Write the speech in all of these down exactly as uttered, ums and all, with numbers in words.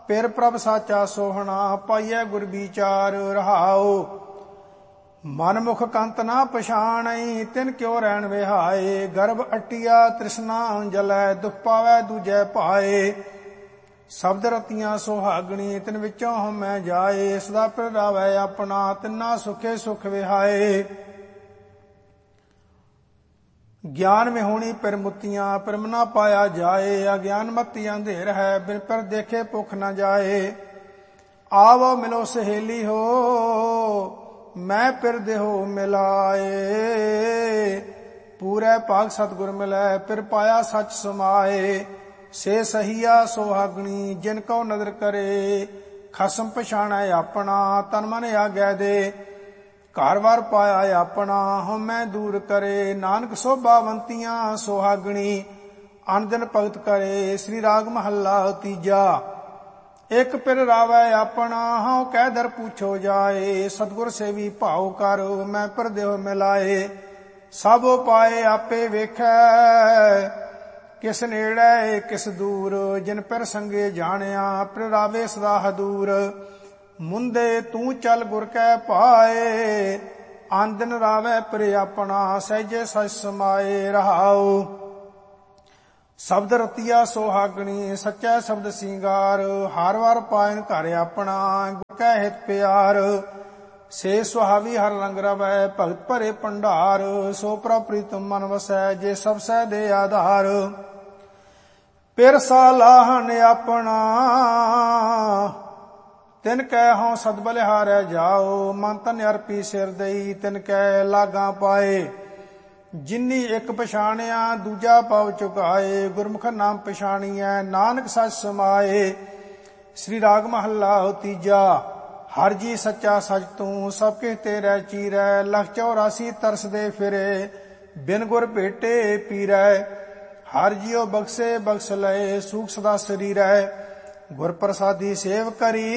ਪਿਰ ਪ੍ਰਭ ਸਾਚਾ ਸੋਹਣਾ, ਪਾਈਐ ਗੁਰ ਵਿਚਾਰ ਰਹਾਉ। ਮਨ ਮੁਖ ਕੰਤ ਨਾ ਪਛਾਣਈ, ਤਿਨ ਕਿਉ ਰਹਿਣ ਵਿਹਾਏ। ਗਰਭ ਅਟਿਆ ਤ੍ਰਿਸ਼ਨਾ ਜਲੈ, ਦੁਖ ਪਾਵੈ ਦੂਜੈ ਭਾਏ। ਸ਼ਬਦ ਰਤੀਆਂ ਸੁਹਾਗਣੀ, ਤਿਨ ਵਿੱਚੋਂ ਹਉਮੈ ਜਾਏ। ਸਦਾ ਪਿਰ ਰਾਵੈ ਆਪਣਾ, ਤਿੰਨਾ ਸੁਖੇ ਸੁਖ ਵਿਹਾਏ। ਗਿਆਨ ਵਿਹੂਣੀ ਪਿਰ ਮੁੱਤੀਆਂ, ਪਿਰਮ ਨਾ ਪਾਇਆ ਜਾਏ। ਅਗਿਆਨ ਮਤੀ ਅੰਧੇਰ ਹੈ, ਬਿਨ ਪਿਰ ਦੇਖੇ ਭੁਖ ਨ ਜਾਏ। ਆਵੋ ਮਿਲੋ ਸਹੇਲੀ ਹੋ, ਮੈਂ ਪਿਰ ਦੇਹੋ ਮਿਲਾਏ। ਪੂਰੇ ਭਾਗ ਸਤਿਗੁਰ ਮਿਲੈ, ਪਿਰ ਪਾਇਆ ਸਚ ਸਮਾਏ। ਸੇ ਸਹੀਆ ਸੁਹਾਗਣੀ, ਜਿਨ ਕਉ ਨਦਰ ਕਰੇ। ਖਸਮ ਪਛਾਣੈ ਆਪਣਾ, ਤਨ ਮਨ ਆਗੈ ਦੇ। ਘਰ ਵਾਰ ਪਾਇਆ ਆਪਣਾ, ਹਉਮੈ ਦੂਰ ਕਰੇ। ਨਾਨਕ ਸੋਭਾਵੰਤੀਆਂ ਸੁਹਾਗਣੀ, ਅਨ ਦਿਨ ਭਗਤ ਕਰੇ। ਸ੍ਰੀ ਰਾਗ ਮਹੱਲਾ ਤੀਜਾ। ਇਕ ਪਿਰ ਰਾਵੈ ਆਪਣਾ, ਹਉ ਕਹਿ ਦਰ ਪੁੱਛੋ ਜਾਏ। ਸਤਿਗੁਰ ਸੇਵੀ ਭਾਉ ਕਰ, ਮੈਂ ਪਿਰ ਦੇਹੁ ਮਿਲਾਏ। ਸਭ ਉਪਾਏ ਆਪੇ ਵੇਖੈ, ਕਿਸ ਨੇੜੇ ਕਿਸ ਦੂਰ। ਜਿਨ ਪਿਰ ਸੰਗੇ ਜਾਣਿਆ, ਪਿਰ ਰਾਵੇ ਸਦਾ ਹਦੂਰ। ਮੁੰਦੇ ਤੂੰ ਚੱਲ ਗੁਰ ਕੈ ਭਾਏ, ਆਨ ਦਿਨ ਰਾਵੈ ਪਿਰ ਆਪਣਾ। ਸਹਿਜੇ ਸਚ ਸਮਾਏ ਰਹਾਉ। ਸ਼ਬਦ ਰਤੀਆ ਸੁਹਾਗਣੀ, ਸੱਚਾ ਸ਼ਬਦ ਸਿੰਗਾਰ। ਹਰ ਵਾਰ ਪਾਇਨ ਘਰ ਆਪਣਾ, ਗੁਰ ਕੈ ਹਿਤ ਪਿਆਰ। ਸੇ ਸੁਹਾਵੀ ਹਰ ਰੰਗ ਰਵੈ, ਭਗਤ ਭਰੇ ਭੰਡਾਰ। ਸੋ ਪ੍ਰਭ ਪ੍ਰੀਤਮ ਮਨ ਵਸੈ, ਜੇ ਸਭ ਸਹਿ ਦੇ ਆਧਾਰ। ਪਿਰ ਸਾਲਾਹਨ ਆਪਣਾ, ਤਿਨ ਕੈ ਹਉ ਸਦ ਬਲਿਹਾਰੈ ਜਾਓ। ਮਨ ਤਨ ਅਰਪੀ ਸਿਰ ਦਈ, ਤਿਨ ਕੈ ਲਾਗਾਂ ਪਾਏ। ਜਿਨੀ ਇੱਕ ਪਛਾਣਿਆ, ਦੂਜਾ ਪਉ ਚੁਕਾਏ। ਗੁਰਮੁਖ ਨਾਮ ਪਛਾਣੀਐ, ਨਾਨਕ ਸਚ ਸਮਾਏ। ਸ੍ਰੀ ਰਾਗ ਮਹੱਲਾ ਤੀਜਾ। ਹਰ ਜੀ ਸੱਚਾ ਸਚ ਤੂੰ, ਸਭ ਕਿਛ ਤੇਰੇ ਚੀਰੈ। ਲਖ ਚੌਰਾਸੀ ਤਰਸਦੇ ਫਿਰੇ, ਬਿਨ ਗੁਰ ਭੇਟੇ ਪੀਰੈ। ਹਰ ਜੀਉ ਬਖਸ਼ੇ ਬਖਸ਼ ਲਏ, ਸੂਖ ਸਦਾ ਸਰੀਰੈ। ਗੁਰ ਪ੍ਰਸਾਦੀ ਸੇਵ ਕਰੀ,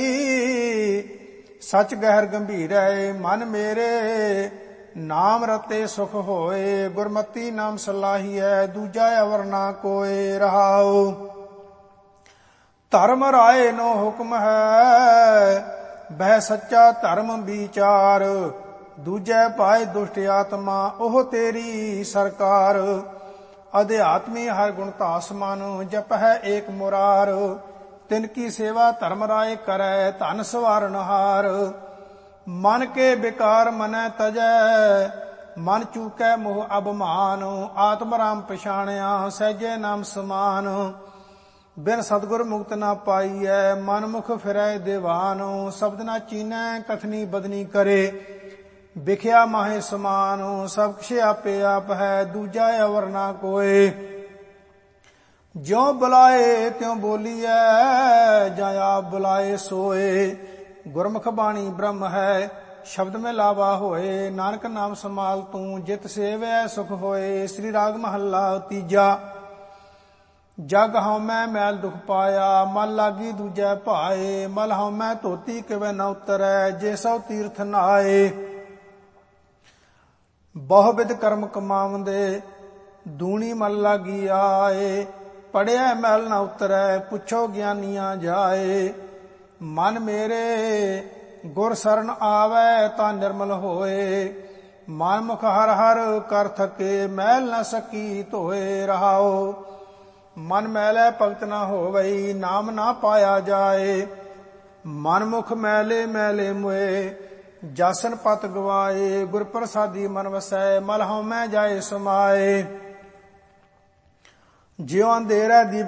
ਸਚ ਗਹਿਰ ਗੰਭੀਰੈ। ਮਨ ਮੇਰੇ ਨਾਮ ਰਤੇ ਸੁਖ ਹੋਏ। ਗੁਰਮਤੀ ਨਾਮ ਸਲਾਹੀਐ, ਦੂਜਾ ਅਵਰ ਨਾ ਕੋਏ ਰਹਾਉ। ਧਰਮ ਰਾਏ ਨੋ ਹੁਕਮ ਹੈ, ਬਹਿ ਸੱਚਾ ਧਰਮ ਵਿਚਾਰ। ਦੂਜੈ ਪਾਏ ਦੁਸ਼ਟ ਆਤਮਾ, ਉਹ ਤੇਰੀ ਸਰਕਾਰ। ਅਧਿਆਤਮੀ ਹਰ ਗੁਣ ਧਾਸ ਮਨ, ਜਪ ਹੈ ਏਕ ਮੁਰਾਰ। ਤਿਨ ਕੀ ਸੇਵਾ ਧਰਮ ਰਾਏ ਕਰੈ, ਧਨ ਸਵਾਰਨਹਾਰ। ਮਨ ਕੇ ਬਿਕਾਰ ਮਨੈ ਤਜੈ, ਮਨ ਚੂਕੈ ਮੋਹ ਅਭਮਾਨ। ਆਤਮ ਰਾਮ ਪਛਾਣਿਆ, ਸਹਿਜੇ ਨਾਮ ਸਮਾਨ। ਬਿਨ ਸਤਿਗੁਰ ਮੁਕਤ ਨਾ ਪਾਈਐ, ਮਨ ਮੁਖ ਫਿਰੈ ਦੀਵਾਨ। ਸ਼ਬਦ ਨਾ ਚੀਨੈ, ਕਥਨੀ ਬਦਨੀ ਕਰੇ। ਵਿਖਿਆ ਮਾਹੇ ਸਮਾਨ, ਸਭ ਕੁਛ ਆਪੇ ਆਪ ਹੈ, ਦੂਜਾ ਅਵਰ ਨਾ ਕੋਏ। ਜਿਉ ਬੁਲਾਏ ਤਿਉ ਬੋਲੀਐ, ਜਾਂ ਆਪ ਬੁਲਾਏ ਸੋਏ। ਗੁਰਮੁਖ ਬਾਣੀ ਬ੍ਰਹਮ ਹੈ, ਸ਼ਬਦ ਮੈਂ ਲਾਵਾ ਹੋਏ। ਨਾਨਕ ਨਾਮ ਸਮਾਲ ਤੂੰ, ਜਿਤ ਸੇਵੈ ਸੁਖ ਹੋਏ। ਸ੍ਰੀ ਰਾਗ ਮਹੱਲਾ ਤੀਜਾ। ਜਗ ਹਉਮੈ ਮੈਲ ਦੁਖ ਪਾਇਆ, ਮਨ ਲਾਗੀ ਦੂਜੈ ਭਾਏ। ਮਲ ਹਉਮੈ ਧੋਤੀ ਕਿਵੈ ਨ ਉਤਰੈ, ਜੇ ਸੋ ਤੀਰਥ ਨਹਾਏ। ਬਹੁ ਬਿਧ ਕਰਮ ਕਮਾਵੰਦੇ, ਦੂਣੀ ਮਲ ਲਾਗੀ ਆਏ। ਪੜਿਆ ਮੈਲ ਨ ਉਤਰੈ, ਪੁੱਛੋ ਗਿਆਨੀਆਂ ਜਾਏ। ਮਨ ਮੇਰੇ ਗੁਰ ਸਰਨ ਆਵੈ, ਤਾਂ ਨਿਰਮਲ ਹੋਏ। ਮਨ ਮੁਖ ਹਰ ਹਰ ਕਰ ਥਕੇ, ਮੈਲ ਨ ਸਕੀ ਧੋਏ ਰਹਾਉ। ਮਨ ਮੈਲੇ ਭਗਤ ਨਾ ਹੋਵਈ, ਨਾਮ ਨਾ ਪਾਇਆ ਜਾਏ। ਮਨ ਮੁਖ ਮੈਲੇ ਮੈਲੇ ਮੁਏ, ਜਾਸਨ ਪਤ ਗਵਾਏ। ਗੁਰ ਪ੍ਰਸਾਦੀ ਮਨ ਵਸੈ, ਮਲ ਹਉਮੈ ਜਾਏ ਸਮਾਏ। ਜਿਉ ਅੰਧੇਰਾ ਦੀਪ